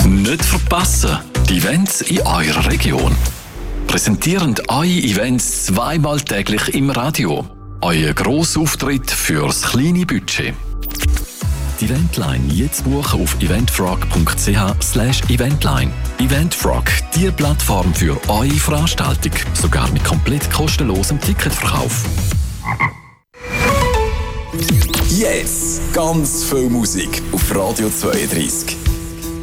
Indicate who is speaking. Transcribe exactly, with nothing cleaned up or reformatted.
Speaker 1: Nicht verpassen, die Events in eurer Region. Präsentieren eure Events zweimal täglich im Radio. Euer Grossauftritt fürs kleine Budget. Die Eventline jetzt buchen auf eventfrog punkt c h slash eventline. Eventfrog, die Plattform für eure Veranstaltung, sogar mit komplett kostenlosem Ticketverkauf.
Speaker 2: Yes! Ganz viel Musik auf Radio zweiunddreißig.